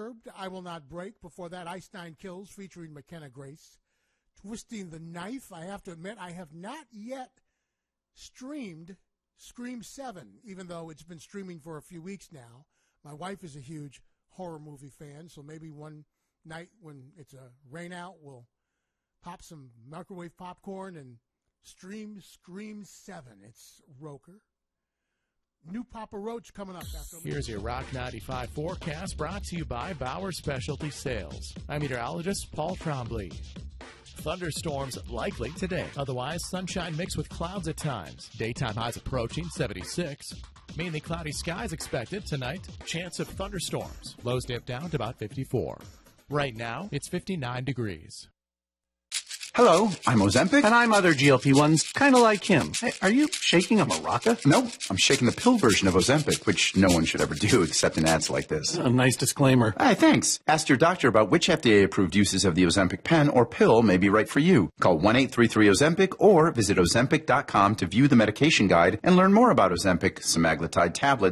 Disturbed, I Will Not Break. Before that, Ice Nine Kills featuring McKenna Grace. Twisting the Knife. I have to admit, I have not yet streamed Scream 7, even though it's been streaming for a few weeks now. My wife is a huge horror movie fan, so maybe one night when it's a rain out, we'll pop some microwave popcorn and stream Scream 7. It's Roker. New Papa Roach coming up. Here's your Rock 95 forecast brought to you by Bauer Specialty Sales. I'm meteorologist Paul Trombley. Thunderstorms likely today. Otherwise, sunshine mixed with clouds at times. Daytime highs approaching 76. Mainly cloudy skies expected tonight. Chance of thunderstorms. Lows dip down to about 54. Right now, it's 59 degrees. Hello, I'm Ozempic. And I'm other GLP-1s, kind of like him. Hey, are you shaking a maraca? No, I'm shaking the pill version of Ozempic, which no one should ever do except in ads like this. A nice disclaimer. Hi, thanks. Ask your doctor about which FDA-approved uses of the Ozempic pen or pill may be right for you. Call 1-833-OZEMPIC or visit Ozempic.com to view the medication guide and learn more about Ozempic, semaglutide tablets,